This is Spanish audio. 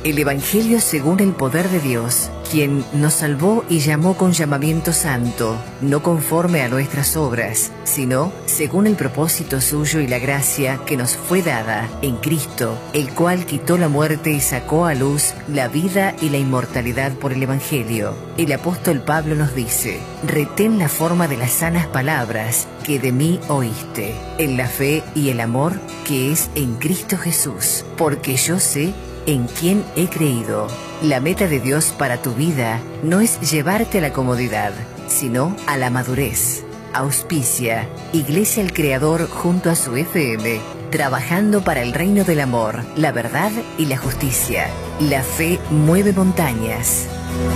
El Evangelio según el poder de Dios, quien nos salvó y llamó con llamamiento santo, no conforme a nuestras obras, sino según el propósito suyo y la gracia que nos fue dada en Cristo, el cual quitó la muerte y sacó a luz la vida y la inmortalidad por el Evangelio. El apóstol Pablo nos dice: retén la forma de las sanas palabras que de mí oíste, en la fe y el amor que es en Cristo Jesús, porque yo sé en quién he creído. La meta de Dios para tu vida no es llevarte a la comodidad, sino a la madurez. Auspicia Iglesia El Creador junto a su FM, trabajando para el reino del amor, la verdad y la justicia. La fe mueve montañas.